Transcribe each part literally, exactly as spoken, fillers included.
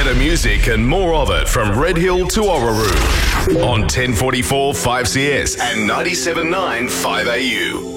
Better music and more of it from Red Hill to Orroroo on ten forty-four five C S and ninety-seven point nine five A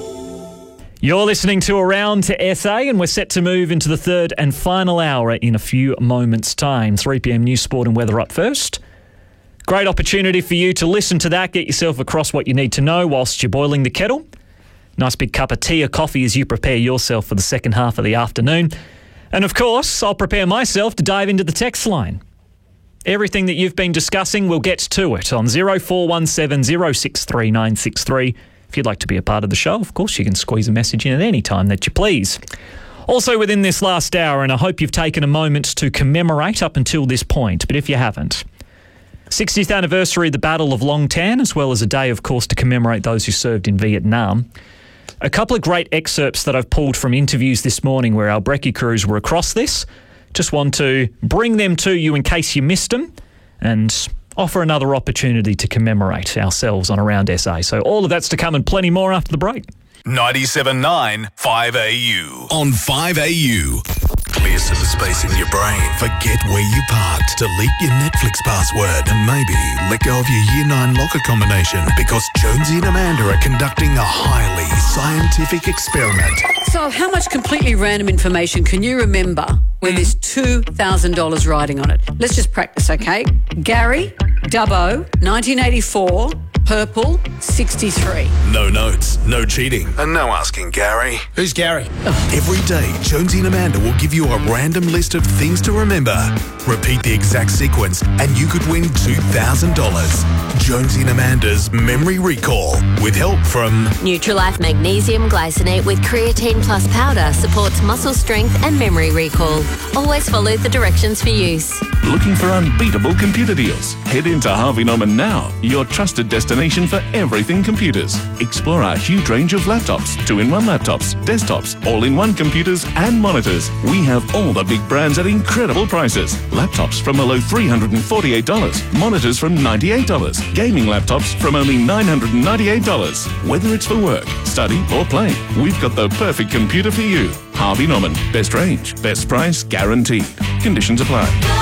U. You're listening to Around to S A, and we're set to move into the third and final hour in a few moments' time. three p.m. news, sport and weather up first. Great opportunity for you to listen to that, get yourself across what you need to know whilst you're boiling the kettle. Nice big cup of tea or coffee as you prepare yourself for the second half of the afternoon. And of course, I'll prepare myself to dive into the text line. Everything that you've been discussing, we'll get to it on zero four one seven zero six three nine six three. If you'd like to be a part of the show, of course, you can squeeze a message in at any time that you please. Also within this last hour, and I hope you've taken a moment to commemorate up until this point, but if you haven't, sixtieth anniversary of the Battle of Long Tan, as well as a day, of course, to commemorate those who served in Vietnam. A couple of great excerpts that I've pulled from interviews this morning where our brekkie crews were across this. Just want to bring them to you in case you missed them and offer another opportunity to commemorate ourselves on Around S A. So all of that's to come and plenty more after the break. ninety-seven point nine five A U on five A U. Clears to the space in your brain. Forget where you parked. Delete your Netflix password and maybe let go of your year nine locker combination because Jonesy and Amanda are conducting a highly scientific experiment. So how much completely random information can you remember when there's two thousand dollars riding on it? Let's just practice, okay? Gary, Dubbo, nineteen eighty-four, purple, sixty-three. No notes, no cheating, and no asking Gary. Who's Gary? Every day, Jonesy and Amanda will give you a random list of things to remember. Repeat the exact sequence, and you could win two thousand dollars. Jonesy and Amanda's Memory Recall, with help from Nutrilife Magnesium Glycinate with Creatine Plus Powder supports muscle strength and memory recall. Always follow the directions for use. Looking for unbeatable computer deals? Head into Harvey Norman now, your trusted destination for everything computers. Explore our huge range of laptops, two-in-one laptops, desktops, all-in-one computers and monitors. We have all the big brands at incredible prices. Laptops from below three hundred forty-eight dollars, monitors from ninety-eight dollars, gaming laptops from only nine hundred ninety-eight dollars. Whether it's for work, study or play, we've got the perfect computer for you. Harvey Norman, best range, best price, guaranteed. Conditions apply.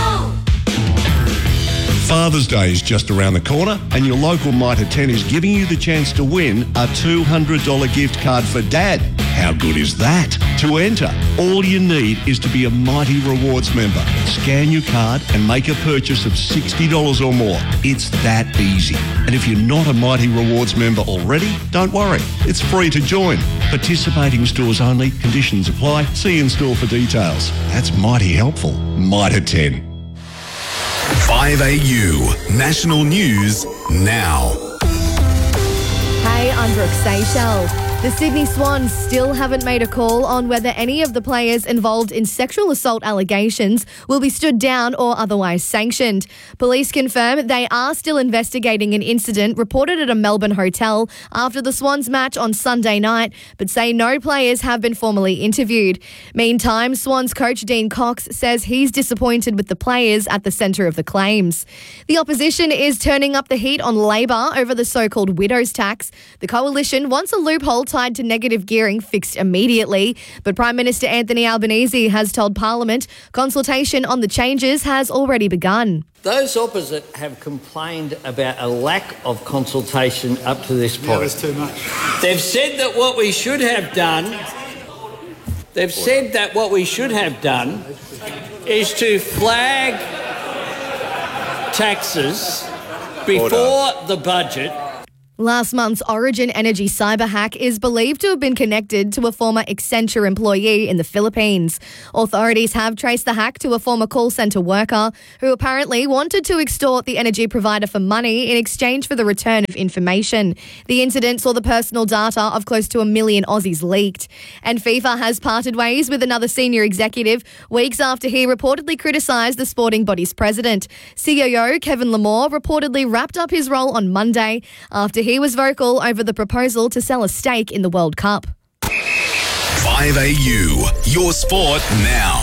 Father's Day is just around the corner and your local Mitre ten is giving you the chance to win a two hundred dollars gift card for Dad. How good is that? To enter, all you need is to be a Mighty Rewards member. Scan your card and make a purchase of sixty dollars or more. It's that easy. And if you're not a Mighty Rewards member already, don't worry. It's free to join. Participating stores only. Conditions apply. See in store for details. That's mighty helpful. Mitre ten. five A U National News now. Hey, I'm Brooke Seychelles. The Sydney Swans still haven't made a call on whether any of the players involved in sexual assault allegations will be stood down or otherwise sanctioned. Police confirm they are still investigating an incident reported at a Melbourne hotel after the Swans match on Sunday night, but say no players have been formally interviewed. Meantime, Swans coach Dean Cox says he's disappointed with the players at the centre of the claims. The opposition is turning up the heat on Labor over the so-called widow's tax. The coalition wants a loophole tied to negative gearing fixed immediately, but Prime Minister Anthony Albanese has told Parliament consultation on the changes has already begun. Those opposite have complained about a lack of consultation up to this point. Yeah, that's too much. They've said that what we should have done, they've said that what we should have done is to flag taxes before the budget. Last month's Origin Energy cyber hack is believed to have been connected to a former Accenture employee in the Philippines. Authorities have traced the hack to a former call centre worker who apparently wanted to extort the energy provider for money in exchange for the return of information. The incident saw the personal data of close to a million Aussies leaked. And FIFA has parted ways with another senior executive weeks after he reportedly criticised the sporting body's president. C E O Kevin Lamore reportedly wrapped up his role on Monday after he was vocal over the proposal to sell a stake in the World Cup. five A U, your sport now.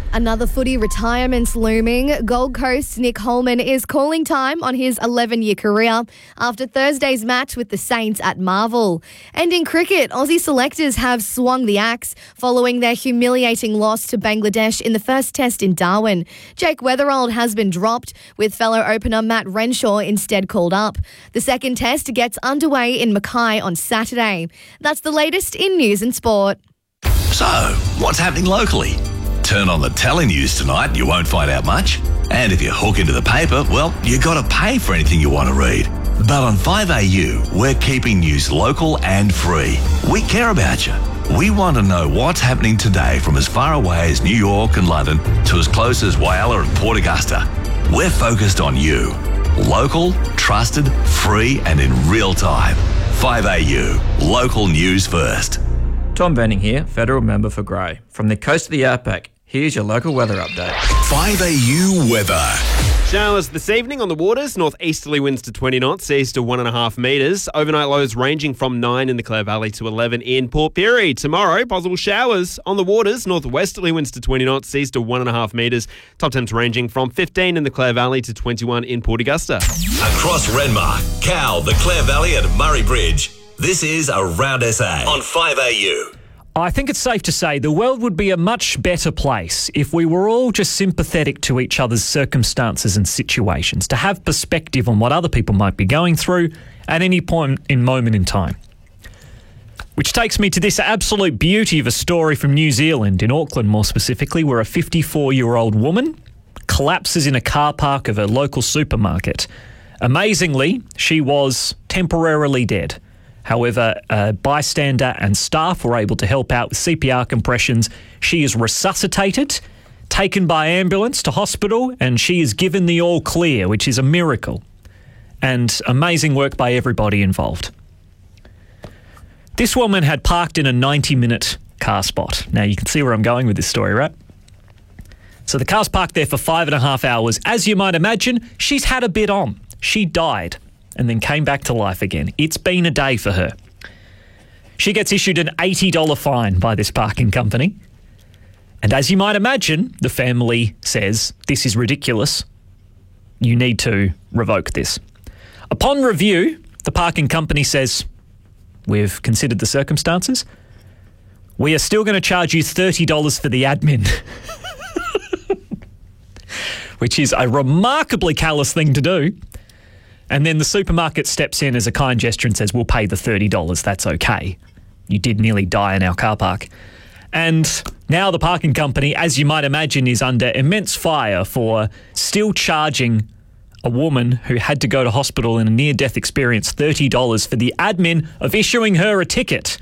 Another footy retirement's looming. Gold Coast's Nick Holman is calling time on his eleven-year career after Thursday's match with the Saints at Marvel. And in cricket, Aussie selectors have swung the axe following their humiliating loss to Bangladesh in the first test in Darwin. Jake Weatherald has been dropped, with fellow opener Matt Renshaw instead called up. The second test gets underway in Mackay on Saturday. That's the latest in news and sport. So, what's happening locally? Turn on the telenews tonight and you won't find out much. And if you hook into the paper, well, you got to pay for anything you want to read. But on five A U, we're keeping news local and free. We care about you. We want to know what's happening today from as far away as New York and London to as close as Whyalla and Port Augusta. We're focused on you. Local, trusted, free and in real time. five A U, local news first. Tom Benning here, Federal Member for Grey. From the coast of the outback, here's your local weather update. five A U weather. Showers this evening on the waters. Northeasterly winds to twenty knots, seas to one and a half metres. Overnight lows ranging from nine in the Clare Valley to eleven in Port Pirie. Tomorrow, possible showers on the waters. Northwesterly winds to twenty knots, seas to one and a half metres. Top temps ranging from fifteen in the Clare Valley to twenty-one in Port Augusta. Across Renmark, Cowell, the Clare Valley and Murray Bridge. This is Around S A on five A U. I think it's safe to say the world would be a much better place if we were all just sympathetic to each other's circumstances and situations, to have perspective on what other people might be going through at any point in moment in time. Which takes me to this absolute beauty of a story from New Zealand, in Auckland more specifically, where a fifty-four-year-old woman collapses in a car park of a local supermarket. Amazingly, she was temporarily dead. However, a bystander and staff were able to help out with C P R compressions. She is resuscitated, taken by ambulance to hospital, and she is given the all clear, which is a miracle. And amazing work by everybody involved. This woman had parked in a ninety-minute car spot. Now, you can see where I'm going with this story, right? So the car's parked there for five and a half hours. As you might imagine, she's had a bit on. She died and then came back to life again. It's been a day for her. She gets issued an eighty dollars fine by this parking company. And as you might imagine, the family says, this is ridiculous. You need to revoke this. Upon review, the parking company says, we've considered the circumstances. We are still going to charge you thirty dollars for the admin. Which is a remarkably callous thing to do. And then the supermarket steps in as a kind gesture and says, we'll pay the thirty dollars, that's okay. You did nearly die in our car park. And now the parking company, as you might imagine, is under immense fire for still charging a woman who had to go to hospital in a near-death experience thirty dollars for the admin of issuing her a ticket.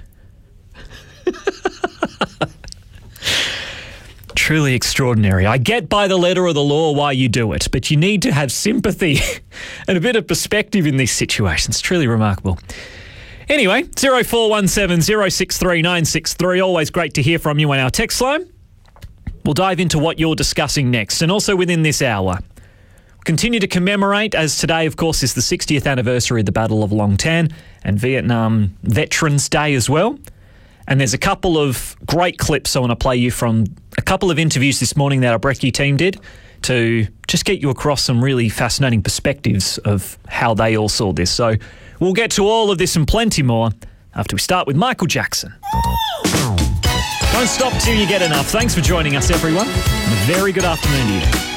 Truly extraordinary. I get by the letter of the law why you do it, but you need to have sympathy and a bit of perspective in these situations. Truly remarkable. Anyway, zero four one seven, zero six three nine six three. Always great to hear from you on our text line. We'll dive into what you're discussing next, and also within this hour. Continue to commemorate, as today, of course, is the sixtieth anniversary of the Battle of Long Tan and Vietnam Veterans Day as well. And there's a couple of great clips I want to play you from a couple of interviews this morning that our Brekkie team did to just get you across some really fascinating perspectives of how they all saw this. So we'll get to all of this and plenty more after we start with Michael Jackson. Don't stop till you get enough. Thanks for joining us, everyone. And a very good afternoon to you.